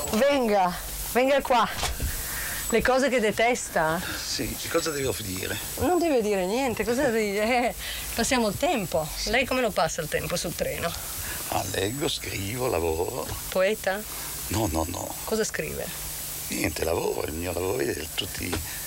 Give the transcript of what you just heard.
Venga, venga qua. Le cose che detesta? Sì, che cosa devo dire? Non deve dire niente, cosa deve dire? Passiamo il tempo. Lei come lo passa il tempo sul treno? Ah, leggo, scrivo, lavoro. Poeta? No. Cosa scrive? Niente, lavoro, il mio lavoro è tutti